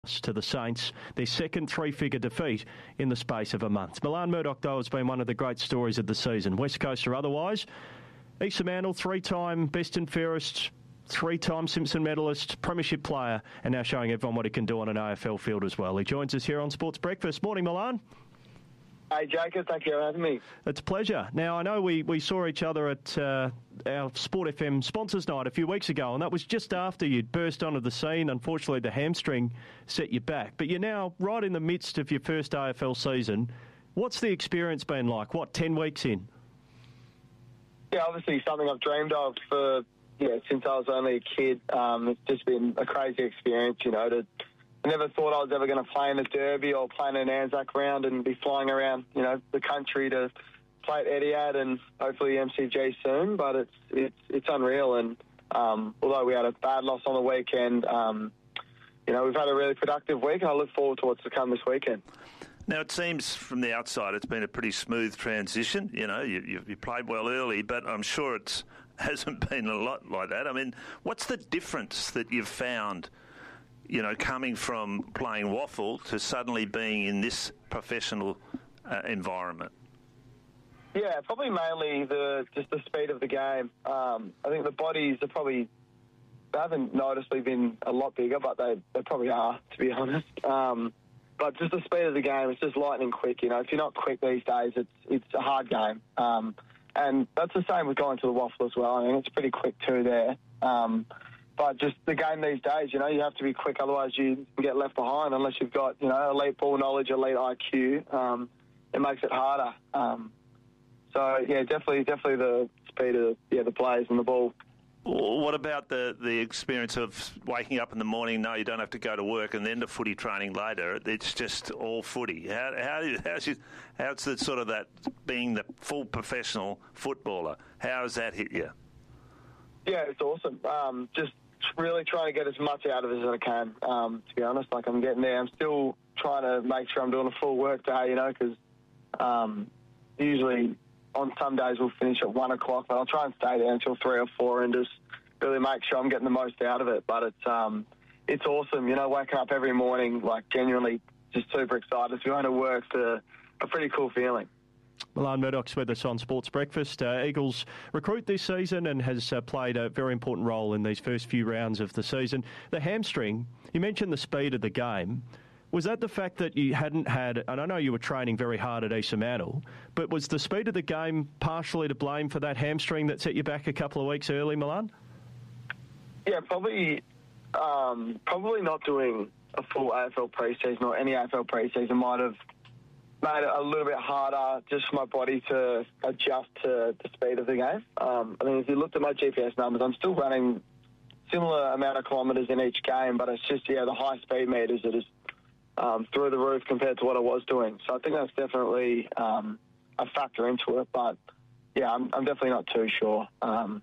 to the Saints, their second three-figure defeat in the space of a month. Milan Murdoch, though, has been one of the great stories of the season, West Coast or otherwise. Issa Mandel, three-time best and fairest, three-time Simpson medalist, premiership player, and now showing everyone what he can do on an AFL field as well. He joins us here on Sports Breakfast. Morning, Milan. Hey, Jacob, thank you for having me. It's a pleasure. Now, I know we saw each other at our Sport FM Sponsors Night a few weeks ago, and that was just after you'd burst onto the scene. Unfortunately, the hamstring set you back. But you're now right in the midst of your first AFL season. What's the experience been like? 10 weeks in? Yeah, obviously something I've dreamed of since I was only a kid. It's just been a crazy experience, I never thought I was ever going to play in a derby or play in an Anzac round and be flying around, the country to play at Etihad and hopefully MCG soon. But it's unreal. And although we had a bad loss on the weekend, we've had a really productive week, and I look forward to what's to come this weekend. Now, it seems from the outside it's been a pretty smooth transition. You played well early, but I'm sure it hasn't been a lot like that. I mean, what's the difference that you've found, coming from playing waffle to suddenly being in this professional environment? Yeah, probably mainly just the speed of the game. I think the bodies they haven't noticeably been a lot bigger, but they probably are, to be honest. But just the speed of the game, it's just lightning quick. If you're not quick these days, it's a hard game. And that's the same with going to the waffle as well. I mean, it's pretty quick too there. But just the game these days, you have to be quick, otherwise you can get left behind unless you've got, elite ball knowledge, elite IQ. It makes it harder. So, yeah, definitely the speed of the players and the ball. What about the experience of waking up in the morning, no, you don't have to go to work, and then to footy training later? It's just all footy. How's the sort of that being the full professional footballer? How has that hit you? Yeah, it's awesome. Just really trying to get as much out of it as I can, to be honest. Like, I'm getting there. I'm still trying to make sure I'm doing a full work day, because usually on some days we'll finish at 1 o'clock, but I'll try and stay there until 3 or 4 and just really make sure I'm getting the most out of it. But it's awesome, waking up every morning, like, genuinely just super excited to go to work. It's a pretty cool feeling. Milan Murdoch's with us on Sports Breakfast. Eagles recruit this season and has played a very important role in these first few rounds of the season. The hamstring, you mentioned the speed of the game. Was that the fact that you hadn't had, and I know you were training very hard at Issa Mandel, but was the speed of the game partially to blame for that hamstring that set you back a couple of weeks early, Milan? Yeah, probably not doing a full AFL pre-season or any AFL pre-season might have made it a little bit harder just for my body to adjust to the speed of the game. I mean, if you looked at my GPS numbers, I'm still running similar amount of kilometres in each game, but it's just, the high speed meters are just through the roof compared to what I was doing. So I think that's definitely a factor into it. But, yeah, I'm definitely not too sure. Yeah.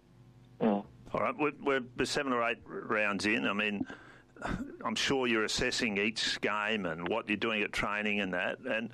All right, we're 7 or 8 rounds in. I mean, I'm sure you're assessing each game and what you're doing at training and that. And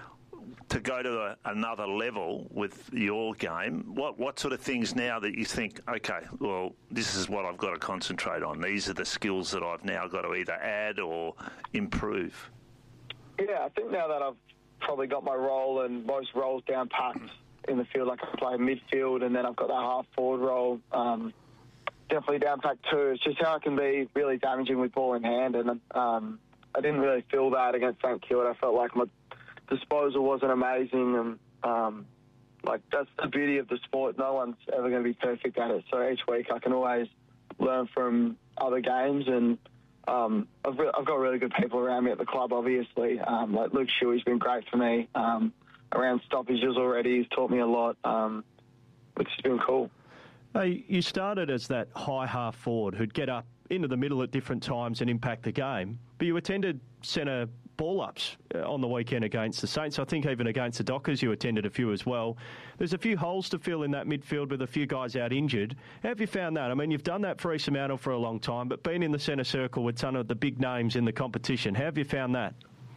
to go to another level with your game, what sort of things now that you think, okay, well, this is what I've got to concentrate on. These are the skills that I've now got to either add or improve. Yeah, I think now that I've probably got my role and most roles down packed in the field, like I play midfield and then I've got that half-forward role, definitely down packed too. It's just how I can be really damaging with ball in hand, and I didn't really feel that against St Kilda. I felt like my disposal wasn't amazing, and that's the beauty of the sport. No one's ever going to be perfect at it. So each week I can always learn from other games, and I've got really good people around me at the club. Obviously, like Luke Shuey's been great for me around stoppages already. He's taught me a lot, which has been cool. Hey, you started as that high half forward who'd get up into the middle at different times and impact the game, but you attended centre ball-ups on the weekend against the Saints. I think even against the Dockers you attended a few as well. There's a few holes to fill in that midfield with a few guys out injured. How have you found that? I mean, you've done that for Issa Mandel for a long time, but been in the centre circle with some of the big names in the competition. How have you found that?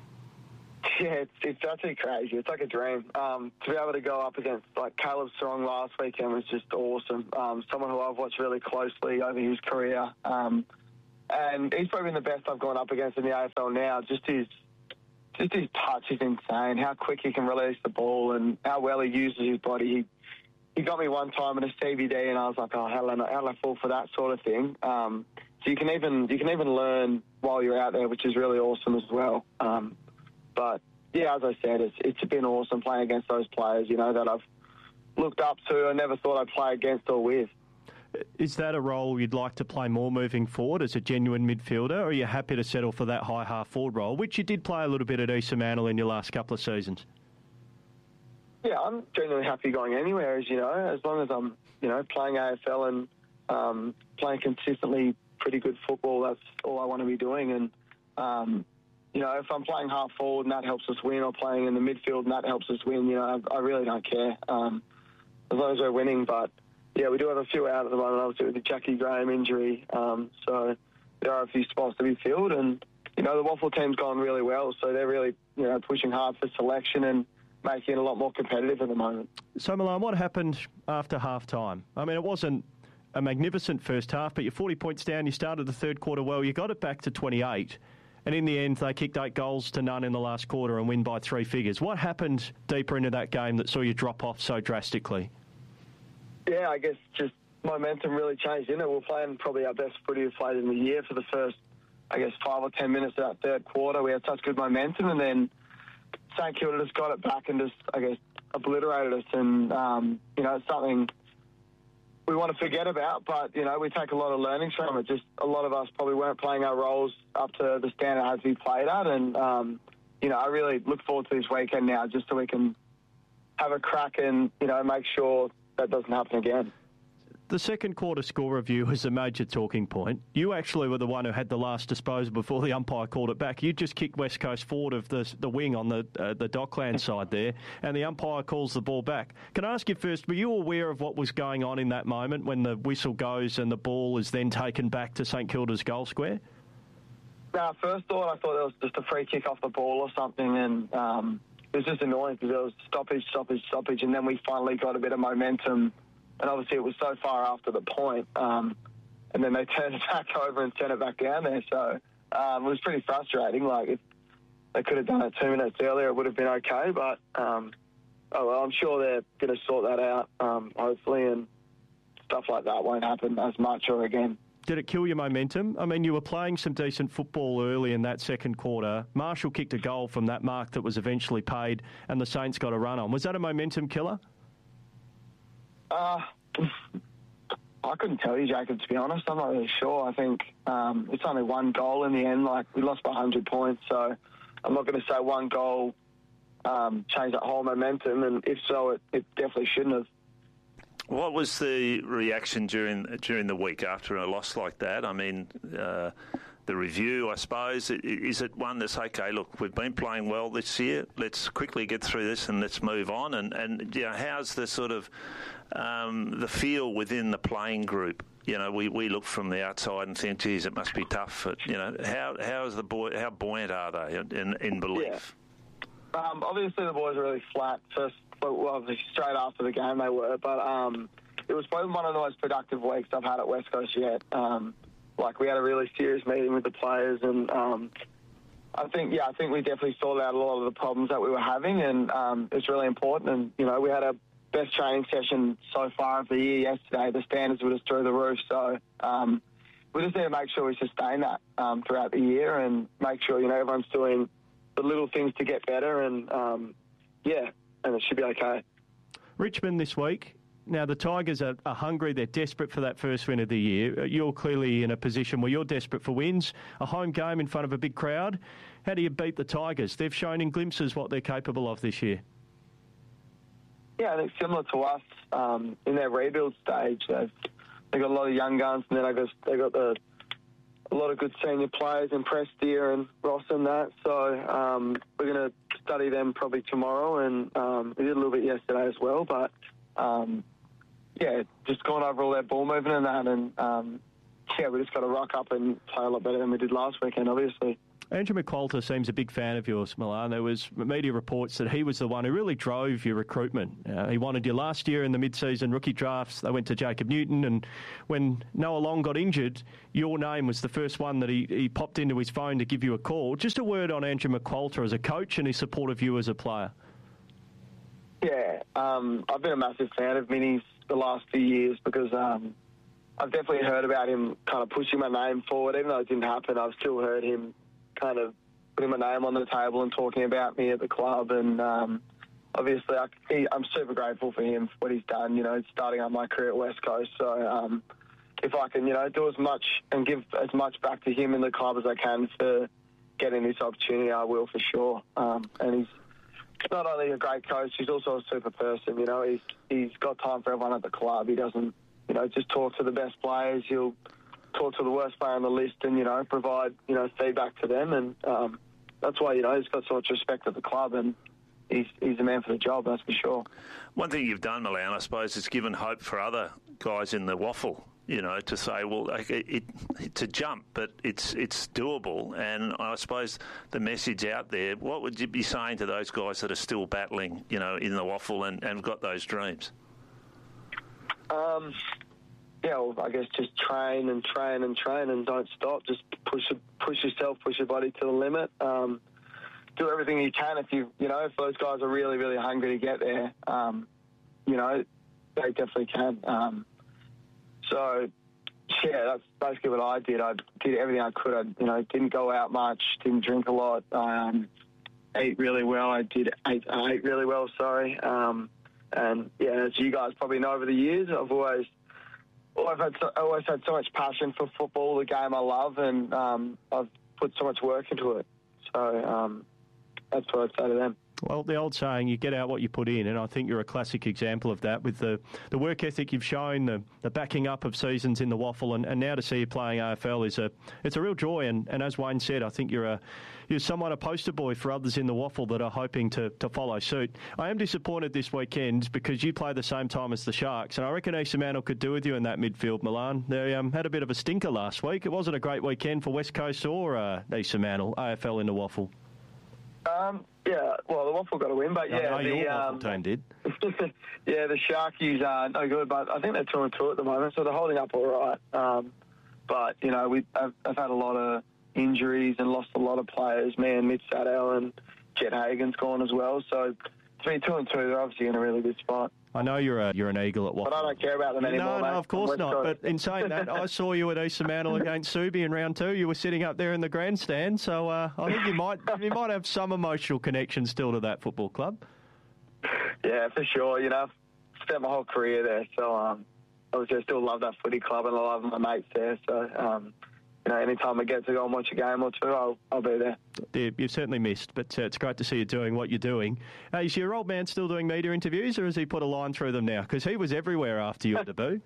Yeah, it's actually crazy. It's like a dream. To be able to go up against like Caleb Strong last weekend was just awesome. Someone who I've watched really closely over his career. And he's probably been the best I've gone up against in the AFL now. Just his touch is insane. How quick he can release the ball and how well he uses his body. He got me one time in a CBD, and I was like, oh, how did I fall for that sort of thing? So you can even learn while you're out there, which is really awesome as well. But yeah, as I said, it's been awesome playing against those players, that I've looked up to. I never thought I'd play against or with. Is that a role you'd like to play more moving forward as a genuine midfielder, or are you happy to settle for that high half-forward role, which you did play a little bit at East Mantle in your last couple of seasons? Yeah, I'm genuinely happy going anywhere, as long as I'm, playing AFL and playing consistently pretty good football. That's all I want to be doing. And, if I'm playing half-forward and that helps us win, or playing in the midfield and that helps us win, I really don't care, as long as we're winning. But yeah, we do have a few out at the moment, obviously with the Jackie Graham injury. So there are a few spots to be filled. And, the Waffle team's gone really well. So they're really, pushing hard for selection and making it a lot more competitive at the moment. So, Milan, what happened after half-time? I mean, it wasn't a magnificent first half, but you're 40 points down. You started the third quarter well. You got it back to 28. And in the end, they kicked 8 goals to none in the last quarter and win by 3 figures. What happened deeper into that game that saw you drop off so drastically? Yeah, I guess just momentum really changed, didn't it? We're playing probably our best footy we've played in the year for the first, 5 or 10 minutes of that third quarter. We had such good momentum, and then St Kilda just got it back and just, obliterated us. And, it's something we want to forget about, but, we take a lot of learnings from it. Just a lot of us probably weren't playing our roles up to the standard as we played at. And, I really look forward to this weekend now just so we can have a crack and, make sure that doesn't happen again. The second quarter score review was a major talking point. You actually were the one who had the last disposal before the umpire called it back. You just kicked West Coast forward of the wing on the Dockland side there, and the umpire calls the ball back. Can I ask you first, were you aware of what was going on in that moment when the whistle goes and the ball is then taken back to St Kilda's goal square? First thought, I thought it was just a free kick off the ball or something, and it was just annoying because there was stoppage, and then we finally got a bit of momentum. And obviously it was so far after the point, and then they turned it back over and sent it back down there. So it was pretty frustrating. Like, if they could have done it 2 minutes earlier, it would have been okay. But, I'm sure they're going to sort that out, hopefully, and stuff like that won't happen as much or again. Did it kill your momentum? I mean, you were playing some decent football early in that second quarter. Marshall kicked a goal from that mark that was eventually paid, and the Saints got a run on. Was that a momentum killer? I couldn't tell you, Jacob, to be honest. I'm not really sure. I think it's only one goal in the end. Like, we lost by 100 points, so I'm not going to say one goal changed that whole momentum, and if so, it definitely shouldn't have. What was the reaction during the week after a loss like that? I mean, the review, I suppose, is it one that's, okay, look, we've been playing well this year, let's quickly get through this and let's move on? And how's the sort of the feel within the playing group? We look from the outside and think, geez, it must be tough. But, how buoyant are they in belief? Yeah. Obviously, the boys are really flat. Obviously, straight after the game they were. But it was probably one of the most productive weeks I've had at West Coast yet. We had a really serious meeting with the players, and I think we definitely sorted out a lot of the problems that we were having, and it's really important. And, we had our best training session so far of the year yesterday. The standards were just through the roof. So we just need to make sure we sustain that throughout the year and make sure, everyone's doing the little things to get better, and, and it should be okay. Richmond this week. Now, the Tigers are hungry. They're desperate for that first win of the year. You're clearly in a position where you're desperate for wins. A home game in front of a big crowd. How do you beat the Tigers? They've shown in glimpses what they're capable of this year. Yeah, I think similar to us in their rebuild stage. They've got a lot of young guns, and then they got a lot of good senior players in Prestia and Ross and that. So we're going to study them probably tomorrow, and we did a little bit yesterday as well. But just going over all their ball movement and that, and we just got to rock up and play a lot better than we did last weekend, obviously. Andrew McQualter seems a big fan of yours, Milan. There was media reports that he was the one who really drove your recruitment. He wanted you last year in the mid-season rookie drafts. They went to Jacob Newton, and when Noah Long got injured, your name was the first one that he popped into his phone to give you a call. Just a word on Andrew McQualter as a coach and his support of you as a player. Yeah, I've been a massive fan of Minnie's the last few years because I've definitely heard about him kind of pushing my name forward. Even though it didn't happen, I've still heard him kind of putting my name on the table and talking about me at the club. And obviously, I'm super grateful for him for what he's done, starting out my career at West Coast. So if I can, do as much and give as much back to him in the club as I can for getting this opportunity, I will for sure. And he's not only a great coach, he's also a super person. He's got time for everyone at the club. He doesn't, just talk to the best players. He'll talk to the worst player on the list and, provide, feedback to them. And that's why, he's got so much respect at the club, and he's the man for the job, that's for sure. One thing you've done, Milan, I suppose, is given hope for other guys in the waffle, to say, well, it's a jump, but it's doable. And I suppose the message out there, what would you be saying to those guys that are still battling, in the waffle and got those dreams? I guess just train and train and train and don't stop. Just push yourself, push your body to the limit. Do everything you can. If those guys are really, really hungry to get there, they definitely can. So, that's basically what I did. I did everything I could. I, didn't go out much, didn't drink a lot. I ate really well. I ate really well, sorry. And, as you guys probably know over the years, I've always had so much passion for football, the game I love, and I've put so much work into it. So that's what I'd say to them. Well, the old saying, you get out what you put in, and I think you're a classic example of that with the work ethic you've shown, the backing up of seasons in the waffle, and now to see you playing AFL it's a real joy. And as Wayne said, I think you're somewhat a poster boy for others in the waffle that are hoping to follow suit. I am disappointed this weekend because you play the same time as the Sharks, and I reckon East Mantle could do with you in that midfield, Milan. They had a bit of a stinker last week. It wasn't a great weekend for West Coast or East Mantle, AFL in the waffle. The Waffle got a win, but your Waffle team did. The Sharkies are no good, but I think they're 2-2 at the moment, so they're holding up all right. But I've had a lot of injuries and lost a lot of players. Me and Mitch Saddell and Jet Hagen's gone as well, so to be 2-2, they're obviously in a really good spot. I know you're an Eagle at Waffle. But I don't care about them anymore, mate. No, of course not. But in saying that, I saw you at East Mantle against Subi in round 2. You were sitting up there in the grandstand, so I think you might have some emotional connection still to that football club. Yeah, for sure. I've spent my whole career there, so obviously I still love that footy club and I love my mates there. So anytime I get to go and watch a game or two, I'll be there. Yeah, you've certainly missed, but it's great to see you doing what you're doing. Is your old man still doing media interviews, or has he put a line through them now? Because he was everywhere after your debut.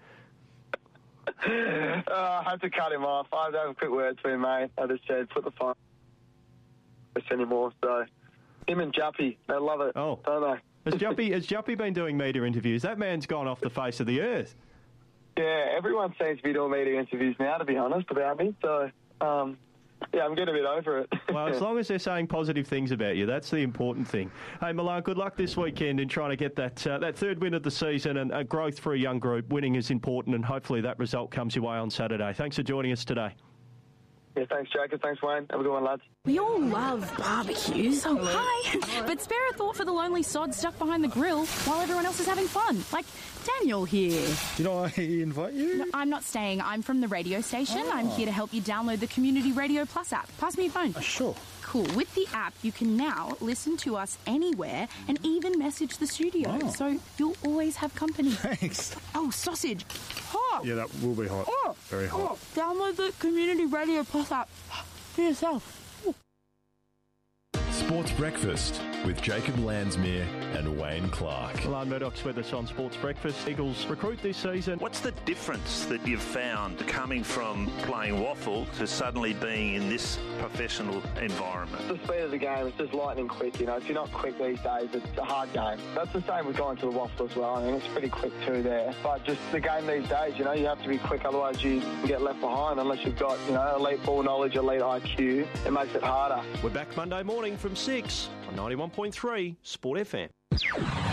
I had to cut him off. I had to have a quick word to him, mate. I just said, put the phone anymore. So him and Juppy, they love it, don't they? Has Juppy been doing media interviews? That man's gone off the face of the earth. Yeah, everyone seems to be doing media interviews now, to be honest, about me. So, I'm getting a bit over it. Well, as long as they're saying positive things about you, that's the important thing. Hey, Milan, good luck this weekend in trying to get that third win of the season, and growth for a young group. Winning is important, and hopefully that result comes your way on Saturday. Thanks for joining us today. Yeah, thanks, Jacob. Thanks, Wayne. Have a good one, lads. We all love barbecues. Oh, hi. But spare a thought for the lonely sod stuck behind the grill while everyone else is having fun. Like Daniel here. Did I invite you? No, I'm not staying. I'm from the radio station. I'm here to help you download the Community Radio Plus app. Pass me your phone. Sure. Cool. With the app, you can now listen to us anywhere and even message the studio. Oh. So you'll always have company. Thanks. Oh, sausage. Hot. Yeah, that will be hot. Oh. Very hot. Download the Community Radio Plus app for yourself. Sports Breakfast with Jacob Landsmere and Wayne Clark. Alan Murdoch's with us on Sports Breakfast. Eagles recruit this season. What's the difference that you've found coming from playing waffle to suddenly being in this professional environment? The speed of the game is just lightning quick. You know, if you're not quick these days, it's a hard game. That's the same with going to the waffle as well. I mean, it's pretty quick too there. But just the game these days, you know, you have to be quick, otherwise you can get left behind unless you've got, you know, elite ball knowledge, elite IQ. It makes it harder. We're back Monday morning from 6 on 91.3 Sport FM.